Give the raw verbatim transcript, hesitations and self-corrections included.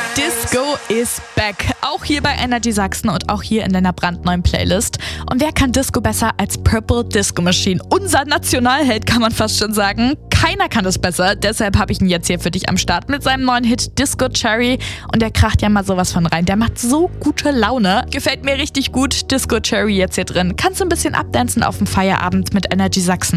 Disco is back. Auch hier bei Energy Sachsen und auch hier in deiner brandneuen Playlist. Und wer kann Disco besser als Purple Disco Machine? Unser Nationalheld, kann man fast schon sagen. Keiner kann es besser, deshalb habe ich ihn jetzt hier für dich am Start mit seinem neuen Hit Disco Cherry. Und der kracht ja mal sowas von rein. Der macht so gute Laune. Gefällt mir richtig gut. Disco Cherry jetzt hier drin. Kannst du ein bisschen abdancen auf dem Feierabend mit Energy Sachsen.